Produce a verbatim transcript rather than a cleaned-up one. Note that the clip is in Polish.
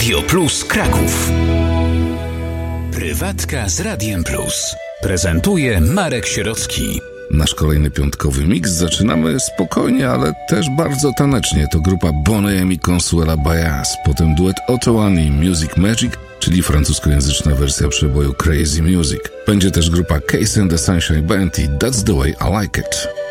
Radio Plus Kraków. Prywatka z Radiem Plus. Prezentuje Marek Sierocki. Nasz kolejny piątkowy miks zaczynamy spokojnie, ale też bardzo tanecznie. To grupa Boney M i Consuela Baez, potem duet Otto One i Music Magic, czyli francuskojęzyczna wersja przeboju Crazy Music. Będzie też grupa Case and the Sunshine Band i That's the Way I Like It.